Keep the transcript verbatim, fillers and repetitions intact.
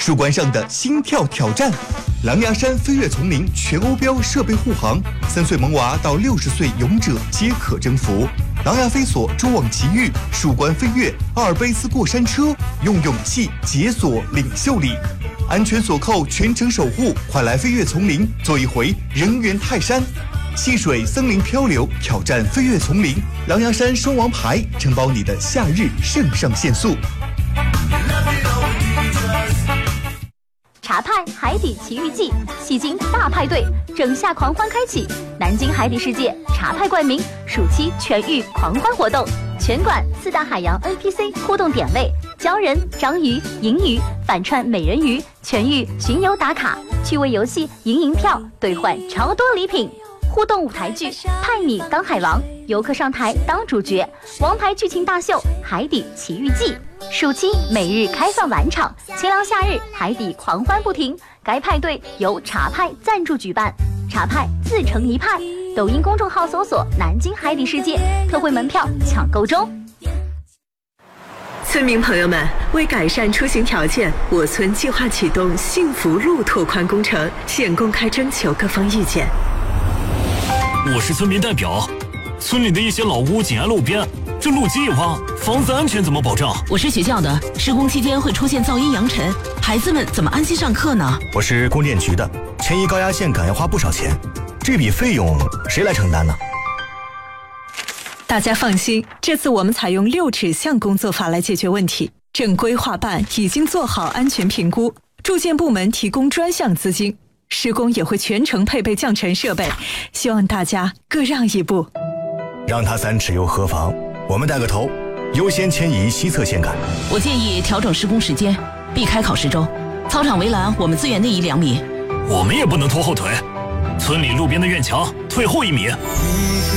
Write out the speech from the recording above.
树冠上的心跳挑战。狼牙山飞跃丛林全欧标设备护航，三岁萌娃到六十岁勇者皆可征服。狼牙飞索蛛网奇遇，树冠飞跃，阿尔卑斯过山车，用勇气解锁领袖力。安全锁扣，全程守护，快来飞跃丛林，做一回人猿泰山。戏水森林漂流，挑战飞跃丛林，狼牙山双王牌承包你的夏日肾上腺素。 茶派海底奇遇记，戏精大派对，整夏狂欢开启！南京海底世界茶派冠名暑期全域狂欢活动，全馆四大海洋 N P C 互动点位，鲛人、章鱼、银鱼反串美人鱼，全域巡游打卡，趣味游戏赢银票兑换超多礼品。互动舞台剧派你当海王，游客上台当主角，王牌剧情大秀海底奇遇记。暑期每日开放晚场，清凉夏日海底狂欢不停。该派对由茶派赞助举办，茶派自成一派。抖音公众号搜索南京海底世界，特惠门票抢购中。 村民朋友们，为改善出行条件，我村计划启动幸福路拓宽工程，现公开征求各方意见。 我是村民代表，村里的一些老屋紧挨路边，这路基一挖，房子安全怎么保障？ 我是学校的，施工期间会出现噪音扬尘，孩子们怎么安心上课呢？ 我是供电局的，迁移高压线杆要花不少钱，这笔费用谁来承担呢？ 大家放心，这次我们采用六指向工作法来解决问题。正规划办已经做好安全评估，住建部门提供专项资金，施工也会全程配备降尘设备，希望大家各让一步。 让他三尺又何妨？我们带个头，优先迁移西侧线杆。 我建议调整施工时间，避开考试周。操场围栏我们自远内移两米。 我们也不能拖后腿，村里路边的院墙退后一米。